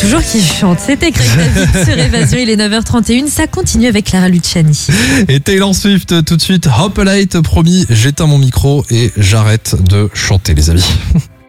toujours qui chante. C'était Craig David sur Évasion. Il est 9h31. Ça continue avec Clara Luciani. Et Taylor Swift tout de suite. Hop Light, promis, j'éteins mon micro et j'arrête de chanter les amis.